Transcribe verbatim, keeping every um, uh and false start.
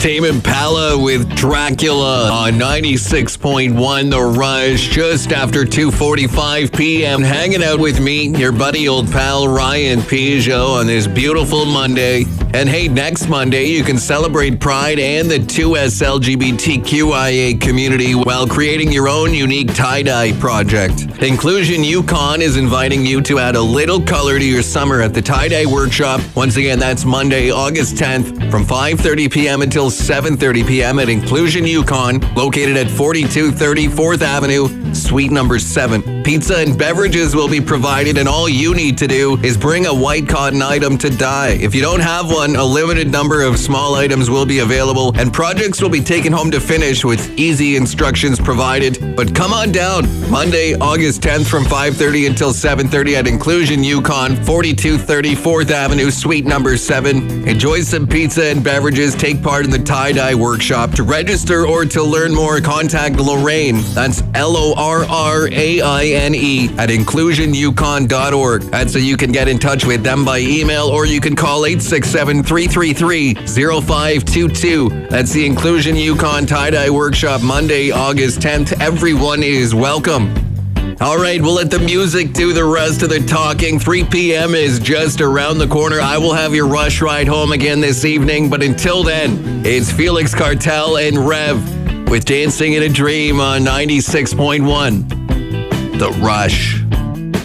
Tame Impala with Dracula on ninety-six point one The Rush, just after two forty-five p.m. Hanging out with me, your buddy old pal Ryan Peugeot on this beautiful Monday. And hey, next Monday you can celebrate Pride and the two S L G B T Q I A community while creating your own unique tie-dye project. Inclusion Yukon is inviting you to add a little color to your summer at the tie-dye workshop. Once again, that's Monday, August tenth from five thirty p.m. until seven thirty p.m. at Inclusion Yukon, located at forty-two thirty fourth Avenue, suite number seven. Pizza and beverages will be provided, and all you need to do is bring a white cotton item to dye. If you don't have one, a limited number of small items will be available, and projects will be taken home to finish with easy instructions provided. But come on down, Monday, August tenth from five thirty until seven thirty at Inclusion Yukon, forty-two thirty fourth Avenue, suite number seven. Enjoy some pizza and beverages, take part in the tie-dye workshop. To register or to learn more, contact Lorraine. That's L O R R A I N E at inclusion yukon dot org. That's so you can get in touch with them by email, or you can call eight six seven, three three three, zero five two two. That's the Inclusion Yukon tie-dye workshop, Monday, August tenth. Everyone is welcome. All right, we'll let the music do the rest of the talking. three p.m. is just around the corner. I will have your Rush ride home again this evening, but until then, it's Felix Cartel and Rev with Dancing in a Dream on ninety-six point one The Rush.